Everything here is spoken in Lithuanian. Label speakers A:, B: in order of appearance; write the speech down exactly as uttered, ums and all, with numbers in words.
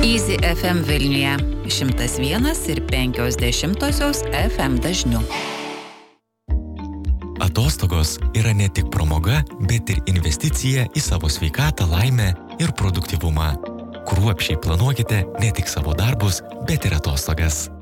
A: Easy F M Vilniuje šimtas vienas ir penkios dešimtosios F M dažniu.
B: Atostogos yra ne tik pramoga, bet ir investicija į savo sveikatą, laimę ir produktyvumą. Kruopščiai planuokite ne tik savo darbus, bet ir atostogas.